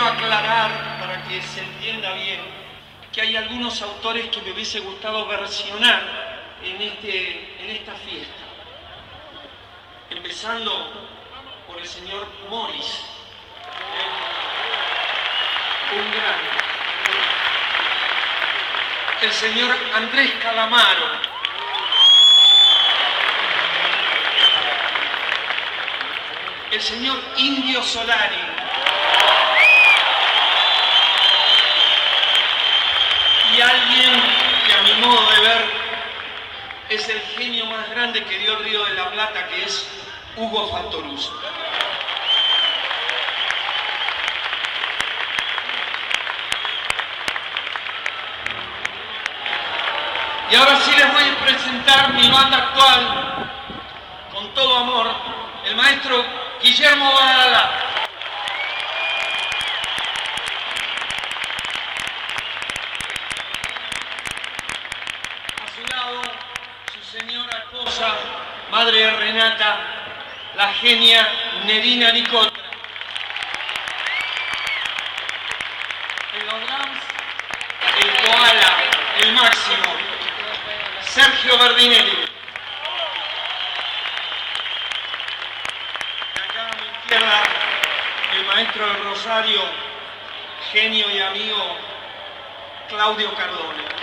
quiero aclarar para que se entienda bien que hay algunos autores que me hubiese gustado versionar en esta fiesta. Empezando por el señor Morris, un gran. El señor Andrés Calamaro, el señor Indio Solari, y alguien que a mi modo de ver es el genio más grande que dio el Río de la Plata, que es Hugo Fattoruso. Y ahora sí les voy a presentar mi banda actual, con todo amor, el maestro Guillermo Badalá. A su lado, su señora esposa, madre de Renata, la genia Nerina Nicotra. En los drums, el koala, el máximo, Sergio Berdinelli. Y acá a mi izquierda, el maestro del Rosario, genio y amigo, Claudio Cardone.